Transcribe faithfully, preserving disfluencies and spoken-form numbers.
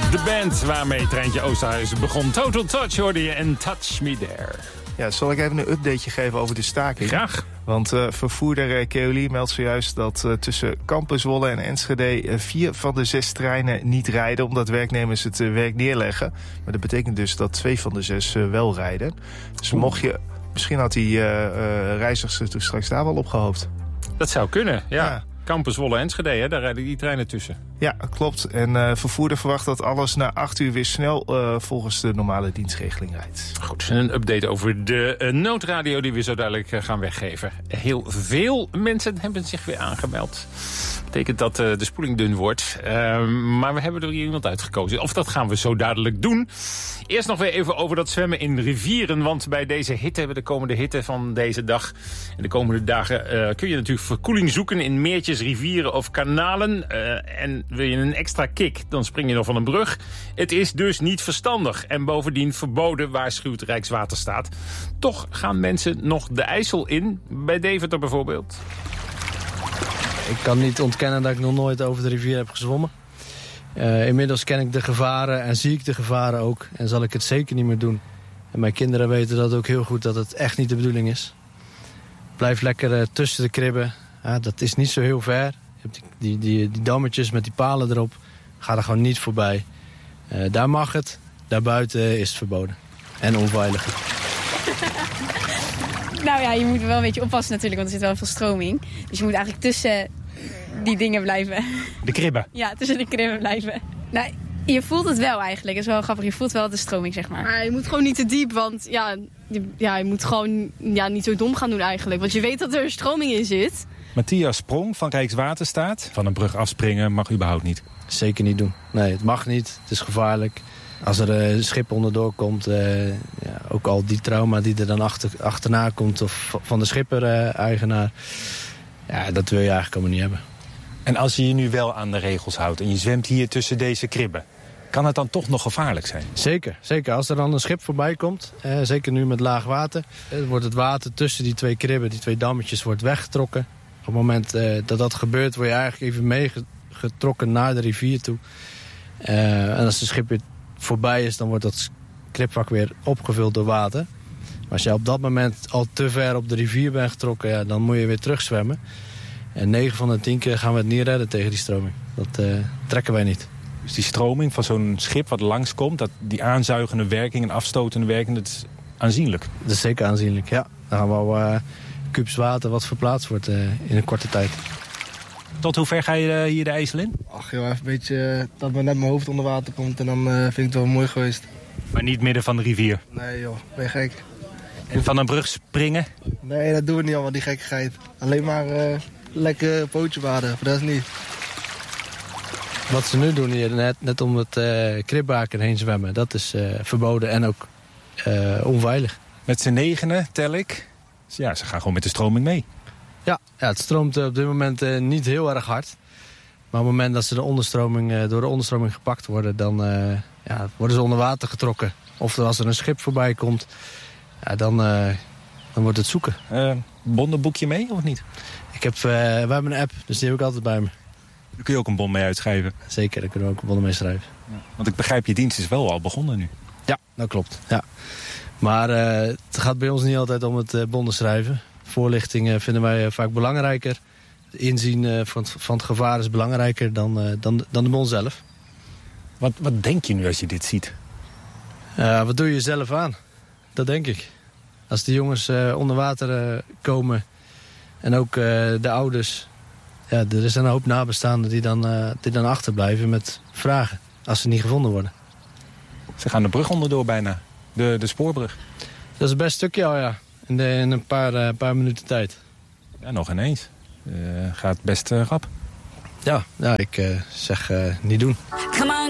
De band waarmee Treintje Oosterhuis begon. Total Touch hoorde je en Touch Me There. Ja, zal ik even een updateje geven over de staking? Graag. Want uh, vervoerder uh, Keolis meldt zojuist dat uh, tussen Kampen, Zwolle en Enschede... Uh, vier van de zes treinen niet rijden omdat werknemers het uh, werk neerleggen. Maar dat betekent dus dat twee van de zes uh, wel rijden. Dus mocht je... Misschien had die uh, uh, reizigers er straks daar wel op gehoopt. Dat zou kunnen, ja. ja. Kampen, Zwolle, Enschede, hè? Daar rijden die treinen tussen. Ja, klopt. En uh, vervoerder verwacht dat alles na acht uur weer snel uh, volgens de normale dienstregeling rijdt. Goed, en een update over de uh, noodradio die we zo dadelijk uh, gaan weggeven. Heel veel mensen hebben zich weer aangemeld. Dat betekent dat uh, de spoeling dun wordt. Uh, maar we hebben er iemand uitgekozen. Of dat gaan we zo dadelijk doen. Eerst nog weer even over dat zwemmen in rivieren. Want bij deze hitte, de komende hitte van deze dag... en de komende dagen uh, kun je natuurlijk verkoeling zoeken in meertjes, rivieren of kanalen. Uh, en wil je een extra kick, dan spring je nog van een brug. Het is dus niet verstandig. En bovendien verboden, waarschuwt Rijkswaterstaat. Toch gaan mensen nog de IJssel in. Bij Deventer bijvoorbeeld. Ik kan niet ontkennen dat ik nog nooit over de rivier heb gezwommen. Uh, inmiddels ken ik de gevaren en zie ik de gevaren ook. En zal ik het zeker niet meer doen. En mijn kinderen weten dat ook heel goed dat het echt niet de bedoeling is. Blijf lekker uh, tussen de kribben. Ja, dat is niet zo heel ver. Je hebt die, die, die, die dammetjes met die palen erop. Ga er gewoon niet voorbij. Uh, daar mag het. Daarbuiten is het verboden. En onveilig. Nou ja, je moet wel een beetje oppassen natuurlijk, want er zit wel veel stroming. Dus je moet eigenlijk tussen die dingen blijven. De kribben? Ja, tussen de kribben blijven. Nou, je voelt het wel eigenlijk. Dat is wel grappig. Je voelt wel de stroming, zeg maar. Maar je moet gewoon niet te diep, want ja, je, ja, je moet gewoon ja, niet zo dom gaan doen eigenlijk. Want je weet dat er stroming in zit. Matthias Sprong van Rijkswaterstaat. Van een brug afspringen mag überhaupt niet. Zeker niet doen. Nee, het mag niet. Het is gevaarlijk. Als er een schip onderdoor komt, uh, ja, ook al die trauma die er dan achter, achterna komt... of van de schipper-eigenaar, uh, ja, dat wil je eigenlijk allemaal niet hebben. En als je je nu wel aan de regels houdt en je zwemt hier tussen deze kribben... kan het dan toch nog gevaarlijk zijn? Zeker, zeker. Als er dan een schip voorbij komt, uh, zeker nu met laag water... Uh, wordt het water tussen die twee kribben, die twee dammetjes, wordt weggetrokken. Op het moment uh, dat dat gebeurt, word je eigenlijk even meegetrokken naar de rivier toe. Uh, en als het schip weer voorbij is, dan wordt dat kribvak weer opgevuld door water. Maar als je op dat moment al te ver op de rivier bent getrokken, ja, dan moet je weer terugzwemmen. En negen van de tien keer gaan we het niet redden tegen die stroming. Dat uh, trekken wij niet. Dus die stroming van zo'n schip wat langskomt, dat die aanzuigende werking en afstotende werking, dat is aanzienlijk. Dat is zeker aanzienlijk, ja. Dan gaan we al uh, kubus water wat verplaatst wordt uh, in een korte tijd. Tot hoe ver ga je uh, hier de IJssel in? Ach joh, even een beetje uh, dat maar net mijn hoofd onder water komt en dan uh, vind ik het wel mooi geweest. Maar niet midden van de rivier? Nee joh, ben je gek. En van een brug springen? Nee, dat doen we niet allemaal, die gekkigheid. Alleen maar uh, lekker pootje baden, voor dat is niet. Wat ze nu doen hier, net, net om het uh, kribbaken heen zwemmen, dat is uh, verboden en ook uh, onveilig. Met z'n negenen, tel ik. Dus ja, ze gaan gewoon met de stroming mee. Ja, ja het stroomt op dit moment uh, niet heel erg hard. Maar op het moment dat ze de onderstroming, uh, door de onderstroming gepakt worden, dan uh, ja, worden ze onder water getrokken. Of als er een schip voorbij komt, ja, dan, uh, dan wordt het zoeken. Uh, bondenboekje mee of niet? Ik heb, uh, we hebben een app, dus die heb ik altijd bij me. Daar kun je ook een bon mee uitschrijven. Zeker, daar kunnen we ook een bon mee schrijven. Ja. Want ik begrijp, je dienst is wel al begonnen nu. Ja, dat klopt. Ja. Maar uh, het gaat bij ons niet altijd om het uh, bonden schrijven. Voorlichting uh, vinden wij uh, vaak belangrijker. Het inzien uh, van, van het gevaar is belangrijker dan, uh, dan, dan de bon zelf. Wat, wat denk je nu als je dit ziet? Uh, wat doe je zelf aan? Dat denk ik. Als de jongens uh, onder water uh, komen en ook uh, de ouders... Ja, er is een hoop nabestaanden die dan, uh, die dan achterblijven met vragen. Als ze niet gevonden worden. Ze gaan de brug onderdoor bijna. De, de spoorbrug. Dat is een best stukje al, ja. In, de, in een paar, uh, paar minuten tijd. Ja, nog ineens. Uh, gaat best uh, rap. Ja, ja ik uh, zeg uh, niet doen. Come on.